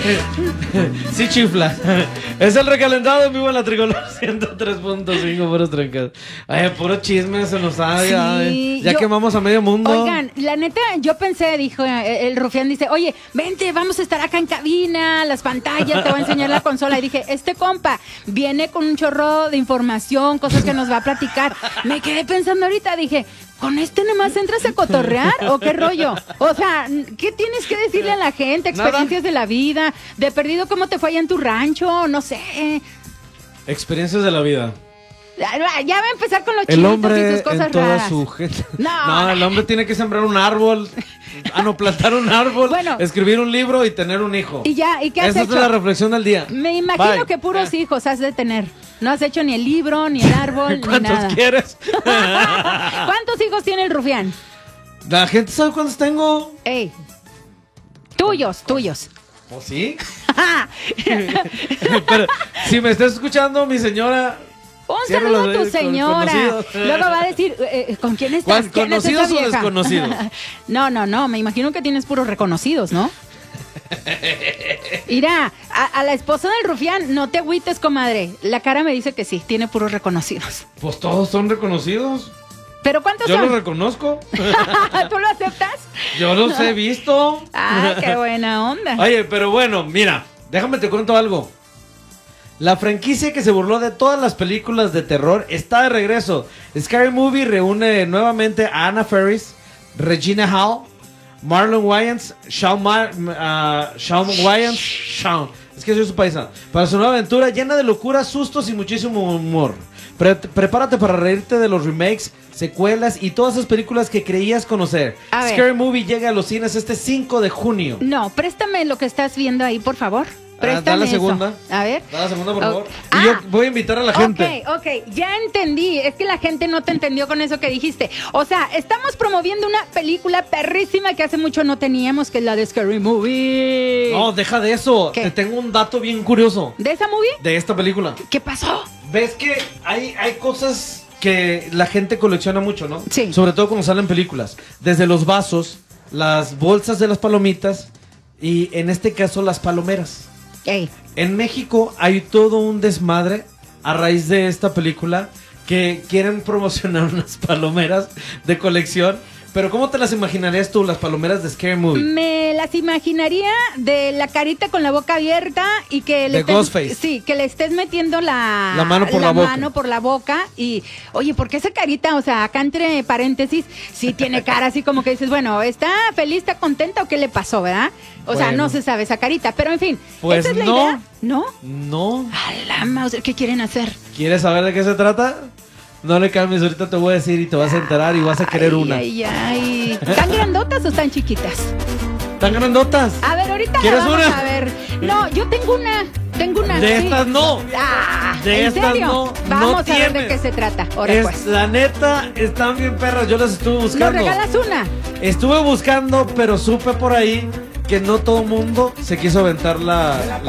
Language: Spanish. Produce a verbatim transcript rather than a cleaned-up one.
Sí chifla. Es el recalentado en vivo en la Tricolor ciento tres punto cinco, puros trancados. Ay, puro chisme se nos ha. Sí, ya ya yo- quemamos a medio mundo. Oigan, la neta, yo pensé, dijo eh, el rufián, dice, oye, vente, vamos a estar acá en cabina, las pantallas, te voy a enseñar la consola. Y dije, este compa viene con un chorro de información, cosas que nos va a platicar. Me quedé pensando ahorita, dije, ¿con este nomás entras a cotorrear o qué rollo? O sea, ¿qué tienes que decirle a la gente? Experiencias de la vida, de perdido cómo te fue allá en tu rancho, no sé. Experiencias de la vida. Ya ya va a empezar con los El chinitos y hombre sus cosas en toda raras. su gente. No. No, el hombre tiene que sembrar un árbol. Ah, no, plantar un árbol, Bueno. escribir un libro y tener un hijo. Y ya, ¿y qué has Esa hecho? es la reflexión del día. Me imagino Bye. que puros hijos has de tener. No has hecho ni el libro, ni el árbol, ni ¿Cuántos nada. quieres? ¿Cuántos hijos tiene el rufián? La gente sabe cuántos tengo. Ey. Tuyos, tuyos. ¿O sí? Pero si me estás escuchando, mi señora. Un cierra saludo los a tu dedos con señora. conocidos. Luego va a decir, eh, eh, ¿con quién estás? ¿Cuán- ¿Quién es esa conocidos o vieja? desconocidos? No, no, no. Me imagino que tienes puros reconocidos, ¿no? Mira, a, a la esposa del rufián, no te agüites, comadre. La cara me dice que sí, tiene puros reconocidos. Pues todos son reconocidos. ¿Pero cuántos Yo son? los reconozco. ¿Tú lo aceptas? Yo los he visto. Ah, qué buena onda. Oye, pero bueno, mira, déjame te cuento algo. La franquicia que se burló de todas las películas de terror está de regreso. Scary Movie reúne nuevamente a Anna Faris, Regina Hall, Marlon Wayans, Shawn, Mar uh, Shawn Wayans, Shawn, es que soy su paisa, para su nueva aventura llena de locura, sustos y muchísimo humor. Pre prepárate para reírte de los remakes, secuelas y todas esas películas que creías conocer. A ver. Scary Movie llega a los cines este cinco de junio. No, préstame lo que estás viendo ahí, por favor. Ah, Préstame da la eso. segunda. A ver. Da la segunda, por Oh. favor. Ah. Y yo voy a invitar a la gente. Ok, ok, ya entendí. Es que la gente no te entendió con eso que dijiste. O sea, estamos promoviendo una película perrísima que hace mucho no teníamos, que es la de Scary Movie. No, deja de eso. ¿Qué? Te tengo un dato bien curioso ¿De esa movie? de esta película. ¿Qué pasó? ¿Ves que hay, hay cosas que la gente colecciona mucho, no? Sí. Sobre todo cuando salen películas. Desde los vasos, las bolsas de las palomitas y en este caso las palomeras. Ey. En México hay todo un desmadre a raíz de esta película que quieren promocionar unas palomeras de colección. Pero ¿cómo te las imaginarías tú, las palomeras de Scary Movie? Me las imaginaría de la carita con la boca abierta y que le De estés, Ghostface. sí, que le estés metiendo la, La mano por la boca. mano por la boca y, oye, ¿por qué esa carita? O sea, acá entre paréntesis, sí tiene cara así como que dices, bueno, ¿está feliz, está contenta o qué le pasó, verdad? O sea, Bueno. no se sabe esa carita, pero en fin, Pues ¿esa es la no. idea? ¿No? No. A la Mauser, ¿qué quieren hacer? ¿Quieres saber de qué se trata? No le cambies, ahorita te voy a decir y te vas a enterar y vas a querer Ay, una. Ay, ay. ¿Están grandotas o están chiquitas? ¿Están grandotas? A ver, ahorita la ¿Quieres vamos una? a ver. No, yo tengo una. Tengo una. De sí. estas no. Ah, De ¿en estas serio? no, Vamos no a ver de tienes. qué se trata. Ahora Es, pues. La neta, están bien perras, yo las estuve ¿Nos buscando. regalas una? Estuve buscando, pero supe por ahí que no todo mundo se quiso aventar la, la